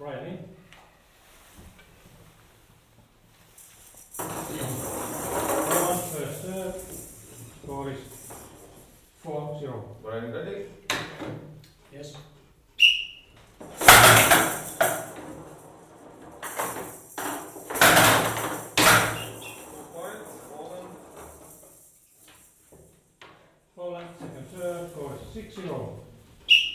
Brian in. First serve. Score is 4-0. Brian ready? Yes. Poland, second serve, score is 6-0.